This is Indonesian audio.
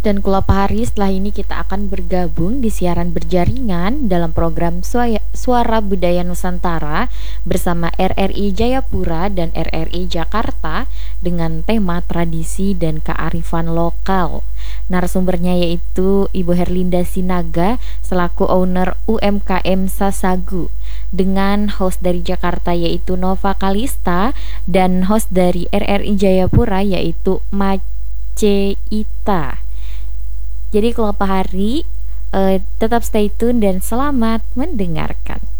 Dan Kulapa Hari, setelah ini kita akan bergabung di siaran berjaringan dalam program Suara Budaya Nusantara bersama RRI Jayapura dan RRI Jakarta dengan tema tradisi dan kearifan lokal. Narasumbernya yaitu Ibu Herlinda Sinaga selaku owner UMKM Sasagu, dengan host dari Jakarta yaitu Nova Kalista dan host dari RRI Jayapura yaitu Mace Ita. Jadi Kelapa Hari, tetap stay tune dan selamat mendengarkan.